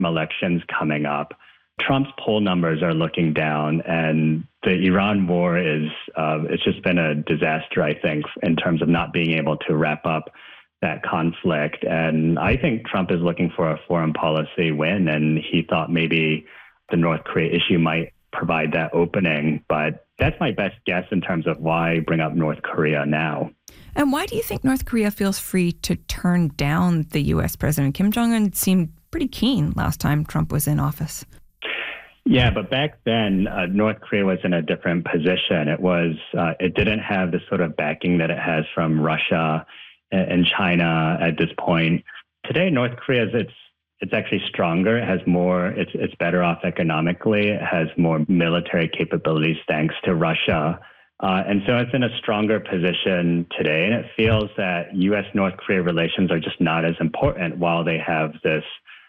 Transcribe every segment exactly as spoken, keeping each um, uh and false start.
elections coming up. Trump's poll numbers are looking down, and the Iran war is, uh, it's just been a disaster, I think, in terms of not being able to wrap up that conflict. And I think Trump is looking for a foreign policy win, and he thought maybe the North Korea issue might provide that opening. But that's my best guess in terms of why bring up North Korea now. And why do you think North Korea feels free to turn down the U S president? Kim Jong-un seemed pretty keen last time Trump was in office. Yeah, but back then, uh, North Korea was in a different position. It was, uh, it didn't have the sort of backing that it has from Russia and China at this point. Today, North Korea is, it's, it's actually stronger. It has more, it's, it's better off economically. It has more military capabilities thanks to Russia. Uh, and so it's in a stronger position today. And it feels that U S North Korea relations are just not as important while they have this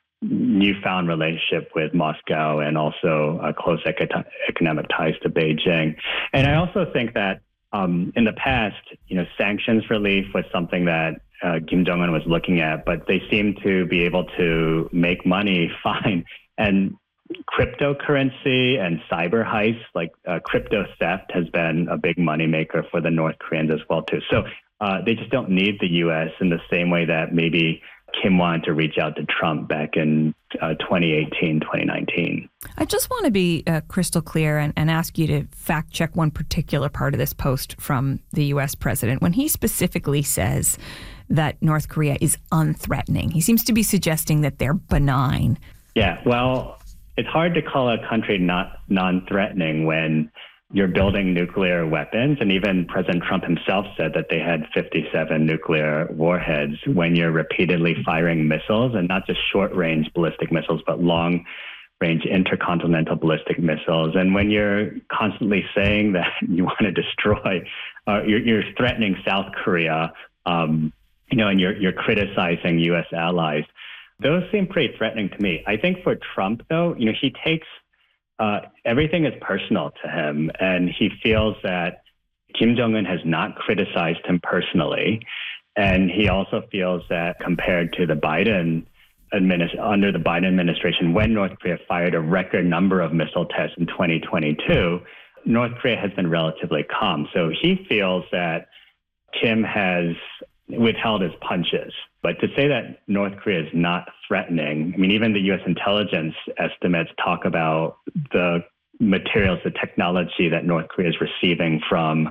newfound relationship with Moscow and also uh, close eco- economic ties to Beijing. And I also think that um, in the past, you know, sanctions relief was something that uh, Kim Jong-un was looking at, but they seem to be able to make money fine. And cryptocurrency and cyber heists, like uh, crypto theft, has been a big moneymaker for the North Koreans as well, too. So uh, they just don't need the U S in the same way that maybe Kim wanted to reach out to Trump back in uh, twenty eighteen, twenty nineteen. I just want to be uh, crystal clear and, and ask you to fact check one particular part of this post from the U S president when he specifically says that North Korea is unthreatening. He seems to be suggesting that they're benign. Yeah, well, it's hard to call a country not non-threatening when you're building nuclear weapons. And even President Trump himself said that they had fifty-seven nuclear warheads. When you're repeatedly firing missiles, and not just short-range ballistic missiles, but long-range intercontinental ballistic missiles. And when you're constantly saying that you want to destroy, uh, you're, you're threatening South Korea, um, you know, and you're, you're criticizing U S allies, those seem pretty threatening to me. I think for Trump, though, you know, he takes Uh, everything is personal to him, and he feels that Kim Jong-un has not criticized him personally. And he also feels that compared to the Biden administ- under the Biden administration, when North Korea fired a record number of missile tests in twenty twenty-two, North Korea has been relatively calm. So he feels that Kim has withheld his punches. But to say that North Korea is not threatening, I mean, even the U S intelligence estimates talk about the materials, the technology that North Korea is receiving from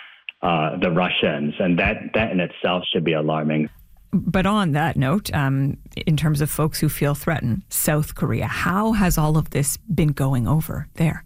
uh, the Russians, and that, that in itself should be alarming. But on that note, um, in terms of folks who feel threatened, South Korea, how has all of this been going over there?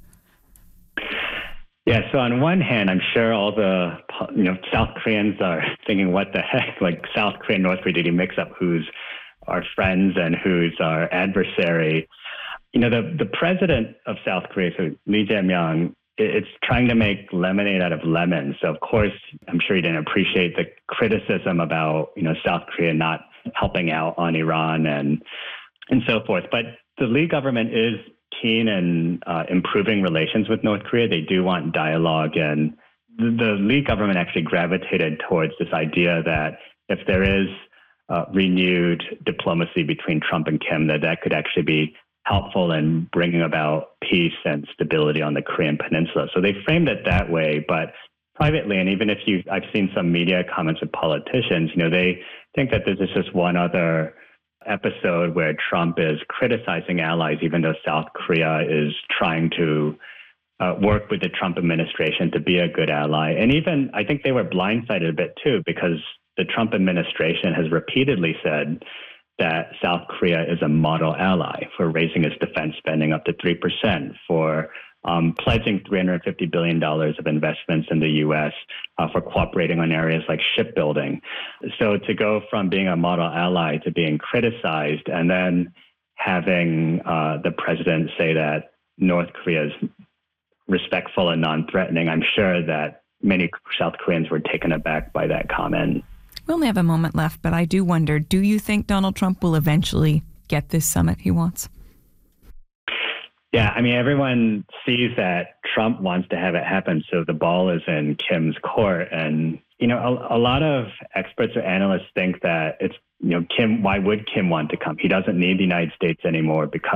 Yeah, so on one hand, I'm sure all the you know South Koreans are thinking, what the heck? Like South Korea and North Korea, did he mix up who's our friends and who's our adversary? You know, the, the president of South Korea, so Lee Jae-myung, it's trying to make lemonade out of lemons. So, of course, I'm sure he didn't appreciate the criticism about, you know, South Korea not helping out on Iran and and so forth. But the Lee government is keen in uh, improving relations with North Korea. They do want dialogue, and the, the Lee government actually gravitated towards this idea that if there is uh, renewed diplomacy between Trump and Kim, that that could actually be helpful in bringing about peace and stability on the Korean Peninsula. So they framed it that way, but privately, and even if you, I've seen some media comments with politicians, you know, they think that this is just one other episode where Trump is criticizing allies, even though South Korea is trying to uh, work with the Trump administration to be a good ally. And even, I think they were blindsided a bit too, because the Trump administration has repeatedly said that South Korea is a model ally for raising its defense spending up to three percent, for um, pledging three hundred fifty billion dollars of investments in the U S, uh, for cooperating on areas like shipbuilding. So to go from being a model ally to being criticized, and then having uh, the president say that North Korea is respectful and non-threatening, I'm sure that many South Koreans were taken aback by that comment. We only have a moment left, but I do wonder, do you think Donald Trump will eventually get this summit he wants? Yeah, I mean, everyone sees that Trump wants to have it happen, so the ball is in Kim's court. And, you know, a, a lot of experts or analysts think that it's, you know, Kim, why would Kim want to come? He doesn't need the United States anymore because